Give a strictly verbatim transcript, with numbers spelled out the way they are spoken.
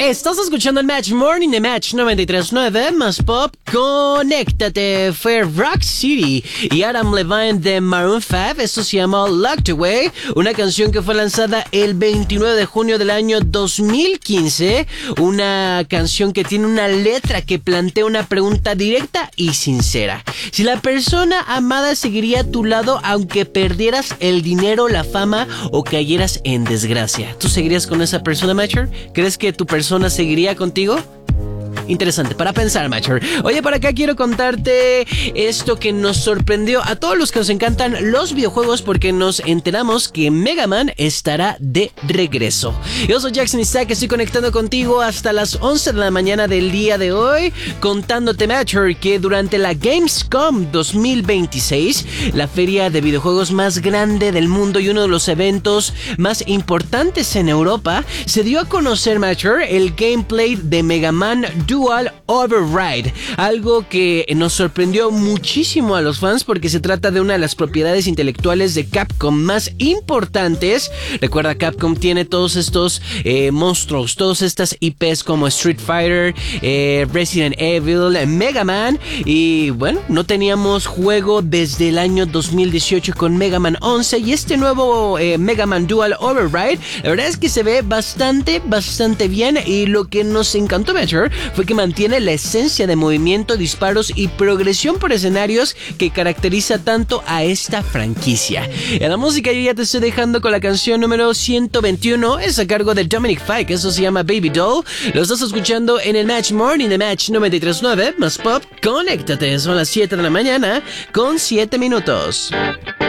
Estás escuchando el Match Morning de Match noventa y tres punto nueve más Pop. Conéctate. Fue Rock City y Adam Levine de Maroon cinco. Esto se llama Locked Away, una canción que fue lanzada el veintinueve de junio del año dos mil quince. Una canción que tiene una letra que plantea una pregunta directa y sincera. Si la persona amada seguiría a tu lado aunque perdieras el dinero, la fama o cayeras en desgracia, ¿tú seguirías con esa persona, Matcher? ¿Crees que tu persona seguiría contigo? Interesante, para pensar, Matcher. Oye, por acá quiero contarte esto que nos sorprendió a todos los que nos encantan los videojuegos, porque nos enteramos que Mega Man estará de regreso. Yo soy Jackson Isaac, estoy conectando contigo hasta las once de la mañana del día de hoy, contándote, Matcher, que durante la Gamescom dos mil veintiséis, la feria de videojuegos más grande del mundo y uno de los eventos más importantes en Europa, se dio a conocer, Matcher, el gameplay de Mega Man Dual Override, algo que nos sorprendió muchísimo a los fans porque se trata de una de las propiedades intelectuales de Capcom más importantes. Recuerda, Capcom tiene todos estos eh, monstruos, todas estas I Pes como Street Fighter, eh, Resident Evil, Mega Man, y bueno, no teníamos juego desde el año dos mil dieciocho con Mega Man once, y este nuevo eh, Mega Man Dual Override, la verdad es que se ve bastante, bastante bien, y lo que nos encantó, Matcher, fue que mantiene la esencia de movimiento, disparos y progresión por escenarios que caracteriza tanto a esta franquicia. En la música yo ya te estoy dejando con la canción número ciento veintiuno, es a cargo de Dominic Fike, eso se llama Baby Doll. Lo estás escuchando en el Match Morning de Match noventa y tres punto nueve más Pop. Conéctate, son las siete de la mañana con siete minutos.